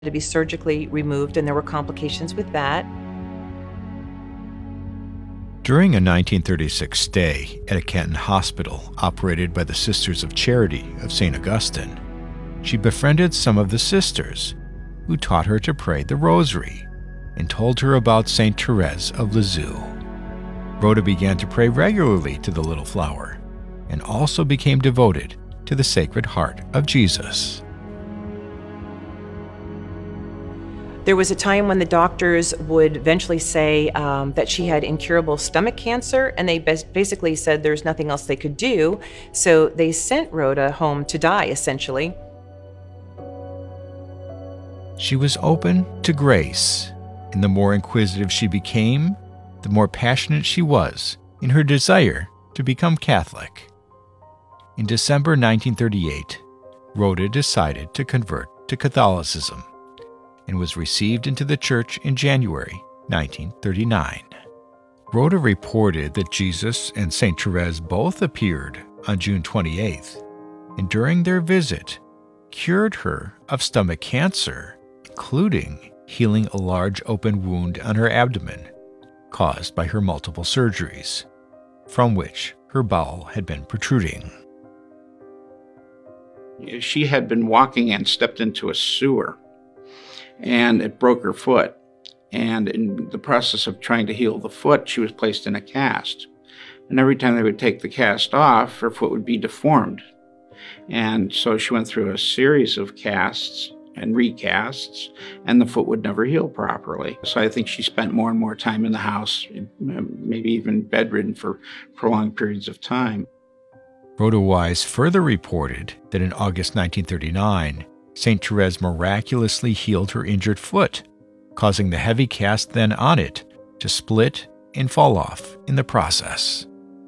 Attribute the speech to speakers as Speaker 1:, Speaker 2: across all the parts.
Speaker 1: to be surgically removed, and there were complications with that.
Speaker 2: During a 1936 stay at a Canton hospital operated by the Sisters of Charity of St. Augustine, she befriended some of the sisters who taught her to pray the Rosary and told her about St. Therese of Lisieux. Rhoda began to pray regularly to the little flower and also became devoted to the Sacred Heart of Jesus.
Speaker 1: There was a time when the doctors would eventually say that she had incurable stomach cancer, and they basically said there's nothing else they could do, so they sent Rhoda home to die, essentially.
Speaker 2: She was open to grace, and the more inquisitive she became, the more passionate she was in her desire to become Catholic. In December 1938, Rhoda decided to convert to Catholicism and was received into the church in January 1939. Rhoda reported that Jesus and St. Therese both appeared on June 28th, and during their visit, cured her of stomach cancer, including healing a large open wound on her abdomen caused by her multiple surgeries, from which her bowel had been protruding.
Speaker 3: She had been walking and stepped into a sewer, and it broke her foot. And in the process of trying to heal the foot, she was placed in a cast. And every time they would take the cast off, her foot would be deformed. And so she went through a series of casts and recasts, and the foot would never heal properly. So I think she spent more and more time in the house, maybe even bedridden for prolonged periods of time.
Speaker 2: Rhoda Wise further reported that in August 1939, St. Therese miraculously healed her injured foot, causing the heavy cast then on it to split and fall off in the process.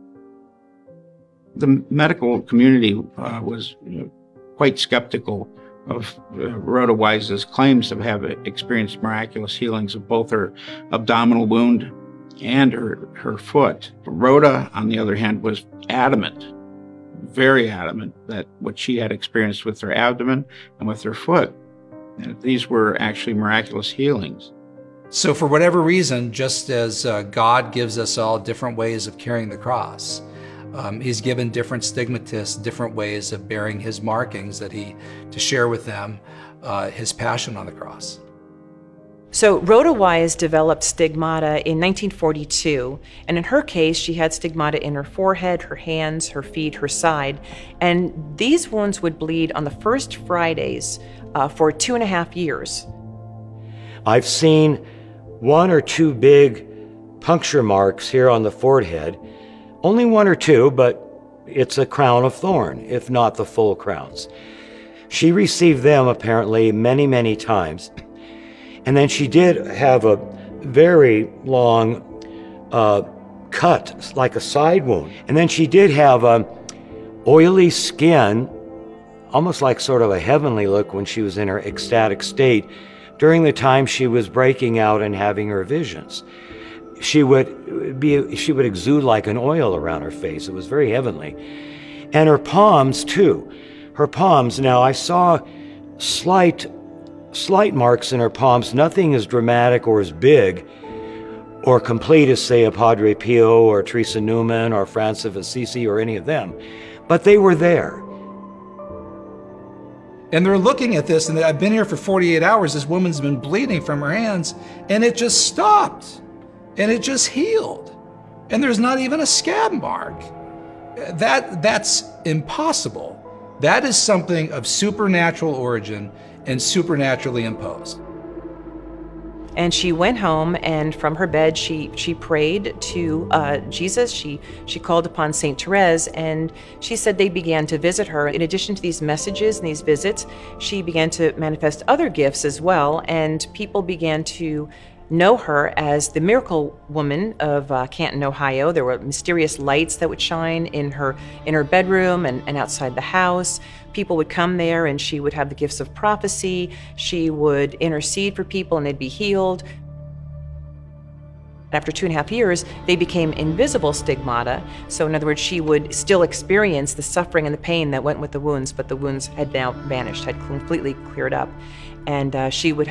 Speaker 3: The medical community was quite skeptical of Rhoda Wise's claims of having experienced miraculous healings of both her abdominal wound and her foot. Rhoda, on the other hand, was adamant, very adamant, that what she had experienced with her abdomen and with her foot, these were actually miraculous healings.
Speaker 4: So for whatever reason, just as God gives us all different ways of carrying the cross, He's given different stigmatists different ways of bearing His markings to share with them His passion on the cross.
Speaker 1: So Rhoda Wise developed stigmata in 1942, and in her case, she had stigmata in her forehead, her hands, her feet, her side, and these wounds would bleed on the first Fridays for 2.5 years.
Speaker 5: I've seen 1 or 2 big puncture marks here on the forehead, only 1 or 2, but it's a crown of thorn, if not the full crowns. She received them apparently many, many times. And then she did have a very long cut, like a side wound. And then she did have oily skin, almost like sort of a heavenly look when she was in her ecstatic state during the time she was breaking out and having her visions. She would exude like an oil around her face. It was very heavenly. And her palms too. Her palms, now I saw slight marks in her palms, nothing as dramatic or as big or complete as, say, a Padre Pio or Teresa Newman or Francis of Assisi or any of them, but they were there.
Speaker 4: And they're looking at this, and I've been here for 48 hours, this woman's been bleeding from her hands, and it just stopped, and it just healed, and there's not even a scab mark. That's impossible. That is something of supernatural origin and supernaturally imposed.
Speaker 1: And she went home, and from her bed, she prayed to Jesus. She called upon St. Therese, and she said they began to visit her. In addition to these messages and these visits, she began to manifest other gifts as well, and people began to know her as the miracle woman of Canton, Ohio. There were mysterious lights that would shine in her bedroom and outside the house. People would come there, and she would have the gifts of prophecy. She would intercede for people, and they'd be healed. After 2.5 years, they became invisible stigmata. So in other words, she would still experience the suffering and the pain that went with the wounds, but the wounds had now vanished, had completely cleared up. and she would